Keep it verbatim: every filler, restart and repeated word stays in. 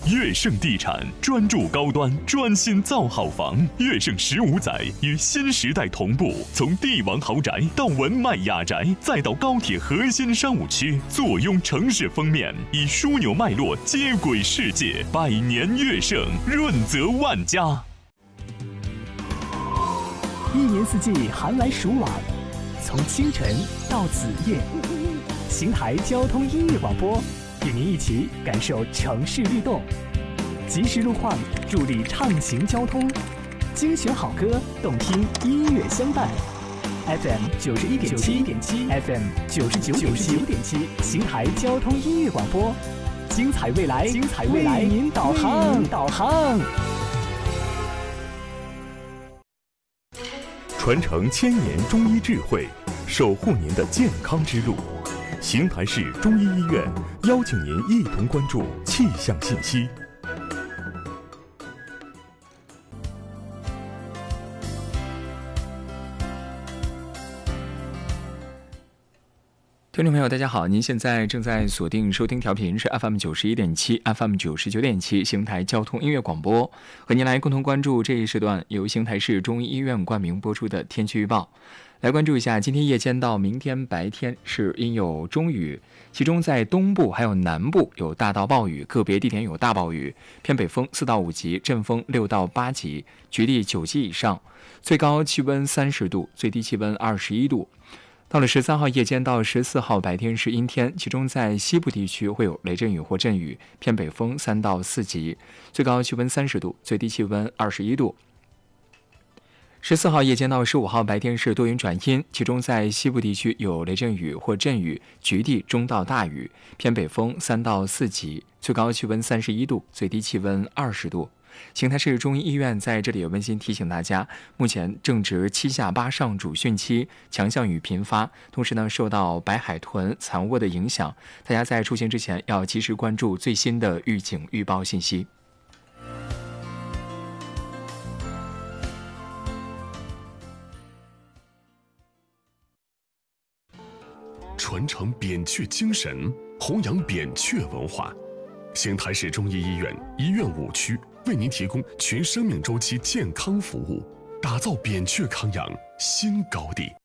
悦盛地产专注高端，专心造好房。悦盛十五载与新时代同步，从帝王豪宅到文迈雅宅，再到高铁核心商务区，坐拥城市封面，以枢纽脉络接轨世界。百年悦盛，润泽万家。 一年四季寒来暑往，从清晨到子夜，邢台交通音乐广播与您一起感受城市律动，及时路况助力畅行交通，精选好歌，动听音乐相伴。F M 九十一点七，F M 九十九点七，邢台交通音乐广播，精彩未来，精彩未来，为您导航，导航。 传承千年中医智慧，守护您的健康之路。邢台市中医医院邀请您一同关注气象信息。 听众朋友大家好，您现在正在锁定收听调频是 F M 九十一点七 F M 九十九点七邢台交通音乐广播，和您来共同关注这一时段由邢台市中医医院冠名播出的天气预报。来关注一下，今天夜间到明天白天是阴有中雨，其中在东部还有南部有大到暴雨，个别地点有大暴雨，偏北风四到五级，阵风六到八级，局地九级以上，最高气温三十度，最低气温二十一度。到了十三号夜间到十四号白天是阴天，其中在西部地区会有雷阵雨或阵雨，偏北风三到四级，最高气温三十度，最低气温二十一度。十四号夜间到十五号白天是多云转阴，其中在西部地区有雷阵雨或阵雨，局地中到大雨，偏北风三到四级，最高气温三十一度，最低气温二十度。邢台市中医医院在这里有温馨提醒大家，目前正值七下八上主汛期，强降雨频发，同时呢受到白海豚残卧的影响，大家在出行之前要及时关注最新的预警预报信息。 传承扁鹊精神，弘扬扁鹊文化。邢台市中医医院医院五区为您提供全生命周期健康服务，打造扁鹊康养新高地。